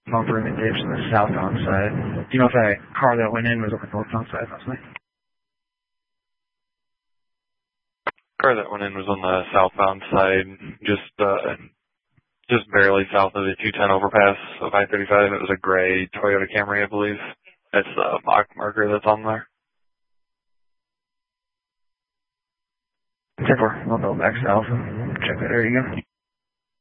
bumper and the ditch on the southbound side. Do you know if that car that went in was on the northbound side last night? Car that went in was on the southbound side, just barely south of the 210 overpass of I-35. It was a gray Toyota Camry, I believe. That's the mock marker that's on there. 10-4, I'll go back south and check that area again.